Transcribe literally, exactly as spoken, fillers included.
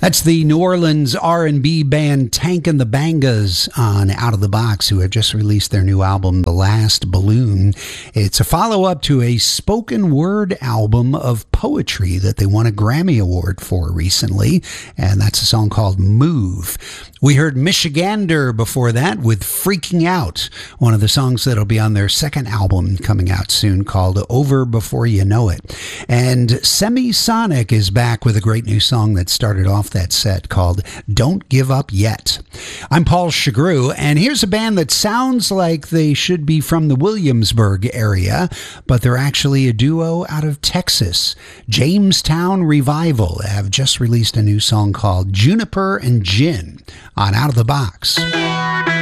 That's the New Orleans R and B band Tank and the Bangas on Out of the Box, who have just released their new album, The Last Balloon. It's a follow-up to a spoken word album of poetry that they won a Grammy Award for recently, and that's a song called Move. We heard Michigander before that with Freaking Out, one of the songs that'll be on their second album coming out soon called Over Before You Know It. And Semisonic is back with a great new song that started off that set called Don't Give Up Yet. I'm Paul Chagru, and here's a band that sounds like they should be from the Williamsburg area, but they're actually a duo out of Texas. Jamestown Revival have just released a new song called Juniper and Gin on Out of the Box.